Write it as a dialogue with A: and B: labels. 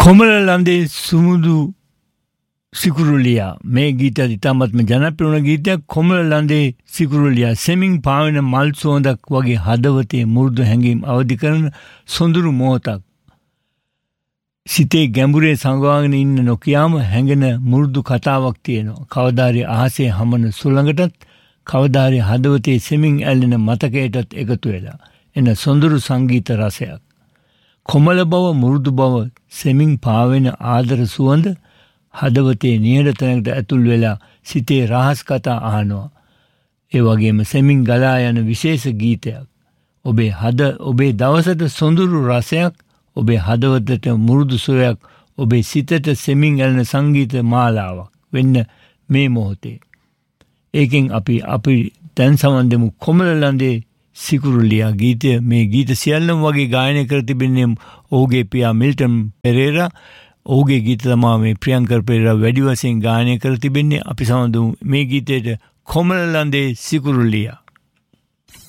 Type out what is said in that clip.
A: කොමලලන්දේ සුමුදු සිකුරුලියා මේ ගීතය ඉතාමත්ම ජනප්‍රිය වුණ ගීතයක්. කොමලලන්දේ සිකුරුලියා සෙමින් පාවෙන මල් සුවඳක් වගේ හදවතේ මුරුදු හැඟීම් අවදි කරන සොඳුරු මොහොතක්. සිතේ ගැඹුරේ සංගවාගෙන ඉන්න නොකියාම හැඟෙන මුරුදු කතාවක් තියෙනවා. කවදාරි අහසේ හමන සුළඟටත් කවදාරි හදවතේ සෙමින් ඇල්ලෙන මතකයටත් එකතු වෙලා එන සොඳුරු සංගීත රසයක්. කොමල බව මුරුදු බව සෙමින් පාවෙන ආදර සුවඳ හදවතේ නිහඬ තැනකට ඇතුල් වෙලා සිතේ රහස් කතා අහනවා. ඒ වගේම සෙමින් ගලා යන විශේෂ ගීතයක්. ඔබේ දවසට සොඳුරු රසයක්, ඔබේ හදවතට මුරුදු සුවයක්, ඔබේ සිතට සෙමින් ඇලෙන සංගීත මාලාවක් වෙන්න මේ මොහොතේ. ඒකෙන් අපි දැන් සමන් දෙමු කොමලලන්දේ සිකුරුලියා ගීතය. මේ ගීත සියල්ලම වගේ ගායනය කර තිබෙන්නේ ඔහුගේ පියා මිල්ටන් පෙරේරා. ඔහුගේ ගීත තමා මේ ප්‍රියංකර් පෙරේරා වැඩි වශයෙන් ගායනය කර තිබෙන්නේ. අපි සමන් දෙමු මේ ගීතයට කොමලලන්දේ සිකුරුලියා.